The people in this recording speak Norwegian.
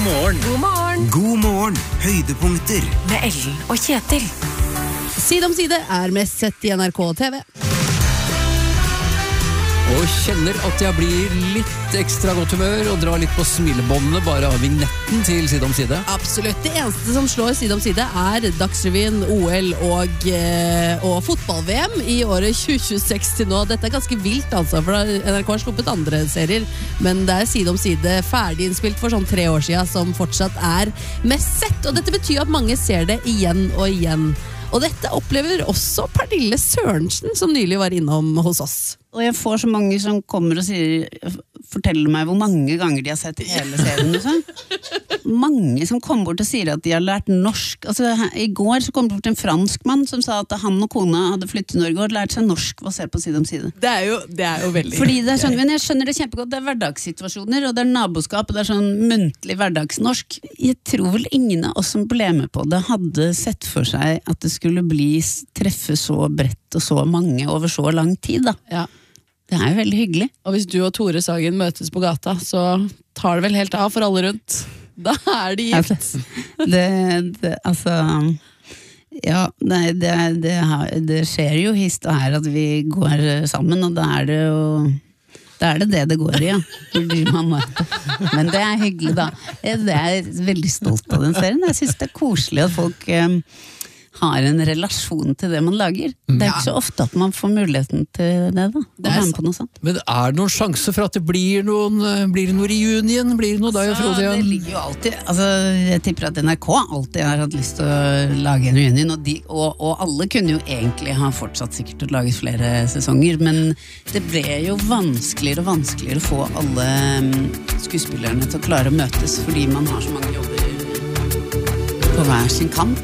morgen. God morgen. God morgen, høydepunkter Med Ellen og Kjetil. Side om side mest sett I NRK TV. Og kjenner at jeg blir litt ekstra godt humør og drar litt på smilebåndene bare av vignetten til Side om side. Absolutt. Det eneste som slår Side om side Dagsrevyen, OL og fotball-VM I året 2026 til nå. Dette ganske vilt altså, for NRK har sluppet andre serier, men det Side om side ferdig innspilt for sånn 3 år siden, som fortsatt mest sett. Og dette betyr at mange ser det igjen og igjen. Og dette opplever også Pernille Sørensen, som nylig var innom hos oss. Og jeg får så mange som kommer og forteller meg hvor mange ganger de har sett hele serien. Mange som kommer bort og sier at de har lært norsk. Altså, I går så kom det bort en fransk mann som sa at han og kona hadde flyttet til Norge og lært seg norsk ved å se på Side om side. Det er jo veldig... Fordi det sånn, men jeg skjønner det kjempegodt, det hverdagssituasjoner, og det naboskap, og det sånn muntlig hverdagsnorsk. Jeg tror vel ingen av oss som ble med på det hadde sett for seg at det skulle treffe så bredt og så mange over så lang tid da. Ja. Det jo veldig hyggelig. Og hvis du og Tore Sagen møtes på gata, så tar det vel helt av for alle rundt. Da det gift. Altså, ja, nei, det skjer jo hist og her at vi går sammen, og da det jo det går I, ja. Men det hyggelig da. Jeg veldig stolt av den serien. Jeg synes det koselig at folk har en relasjon til det man lager. Det ikke så ofte at man får muligheten til det da. Det på noe sånt. Men det noen sjanse for at det blir noe reunion? Blir det noe da, Frode? Det ligger jo alltid, altså jeg tipper at NRK alltid har hatt lyst til å lage en reunion, og alle kunne jo egentlig ha fortsatt sikkert å lage flere sesonger, men det ble jo vanskeligere og vanskeligere å få alle skuespillerne til å klare å møtes, fordi man har så mange jobber på hver sin kant.